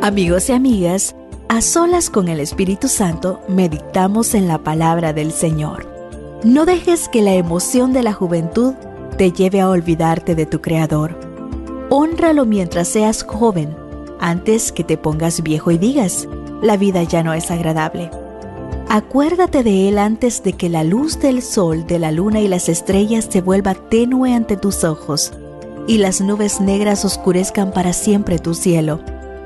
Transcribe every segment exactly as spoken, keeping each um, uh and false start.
Amigos y amigas, a solas con el Espíritu Santo meditamos en la palabra del Señor. No dejes que la emoción de la juventud te lleve a olvidarte de tu Creador. Hónralo mientras seas joven, antes que te pongas viejo y digas, la vida ya no es agradable. Acuérdate de Él antes de que la luz del sol, de la luna y las estrellas se vuelva tenue ante tus ojos y las nubes negras oscurezcan para siempre tu cielo.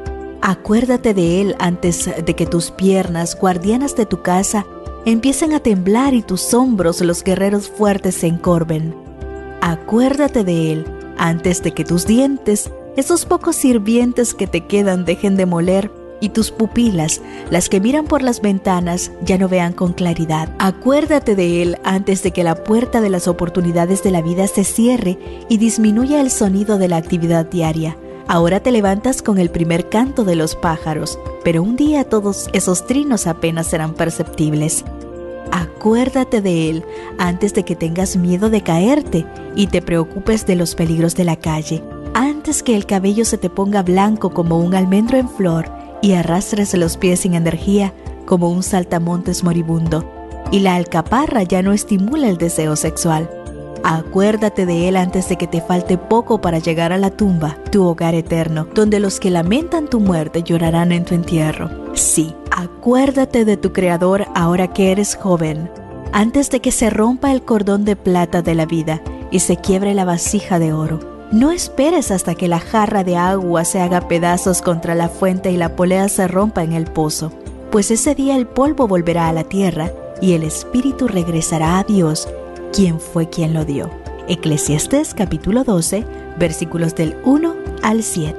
Acuérdate de Él antes de que tus piernas, guardianas de tu casa, empiecen a temblar y tus hombros, los guerreros fuertes, se encorven. Acuérdate de Él antes de que tus dientes, esos pocos sirvientes que te quedan, dejen de moler y tus pupilas, las que miran por las ventanas, ya no vean con claridad. Acuérdate de Él antes de que la puerta de las oportunidades de la vida se cierre y disminuya el sonido de la actividad diaria. Ahora te levantas con el primer canto de los pájaros, pero un día todos esos trinos apenas serán perceptibles. Acuérdate de Él antes de que tengas miedo de caerte y te preocupes de los peligros de la calle, antes que el cabello se te ponga blanco como un almendro en flor y arrastres los pies sin energía como un saltamontes moribundo, y la alcaparra ya no estimula el deseo sexual. Acuérdate de Él antes de que te falte poco para llegar a la tumba, tu hogar eterno, donde los que lamentan tu muerte llorarán en tu entierro. Sí, acuérdate de tu Creador ahora que eres joven, antes de que se rompa el cordón de plata de la vida y se quiebre la vasija de oro. No esperes hasta que la jarra de agua se haga pedazos contra la fuente y la polea se rompa en el pozo, pues ese día el polvo volverá a la tierra y el espíritu regresará a Dios, quien fue quien lo dio. Eclesiastés capítulo doce, versículos del uno al siete.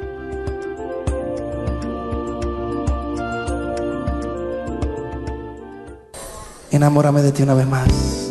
Enamórame de ti una vez más.